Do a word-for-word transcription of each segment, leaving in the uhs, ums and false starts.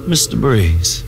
Mister Breeze.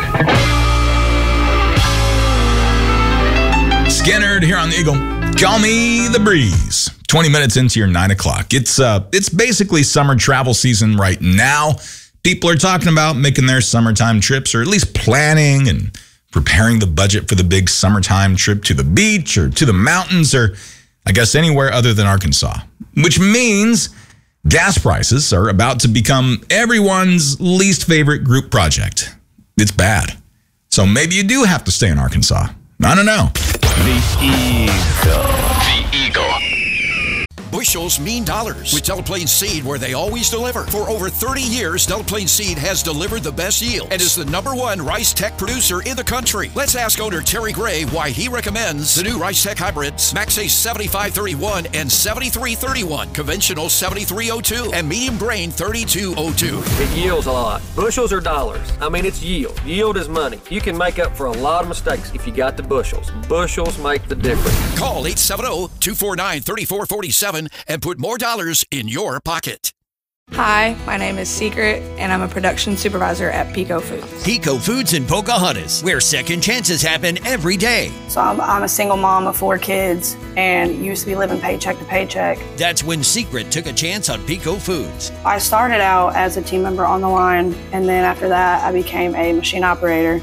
Skynyrd here on the Eagle. Call me the Breeze. twenty minutes into your nine o'clock. It's uh, it's basically summer travel season right now. People are talking about making their summertime trips, or at least planning and preparing the budget for the big summertime trip to the beach or to the mountains, or I guess anywhere other than Arkansas. Which means gas prices are about to become everyone's least favorite group project. It's bad. So maybe you do have to stay in Arkansas. I don't know. The Eagle. The Eagle. Bushels mean dollars with Delaplane Seed, where they always deliver. For over thirty years, Delaplane Seed has delivered the best yield and is the number one rice tech producer in the country. Let's ask owner Terry Gray why he recommends the new Rice Tech hybrids, Maxace seventy-five thirty-one and seventy-three thirty-one, conventional seventy-three oh two, and medium grain thirty-two oh two. It yields a lot. Bushels or dollars? I mean, it's yield. Yield is money. You can make up for a lot of mistakes if you got the bushels. Bushels make the difference. Call eight seven zero, two four nine, three four four seven and put more dollars in your pocket. Hi, my name is Secret, and I'm a production supervisor at Pico Foods. Pico Foods in Pocahontas, where second chances happen every day. So I'm, I'm a single mom of four kids and used to be living paycheck to paycheck. That's when Secret took a chance on Pico Foods. I started out as a team member on the line, and then after that, I became a machine operator.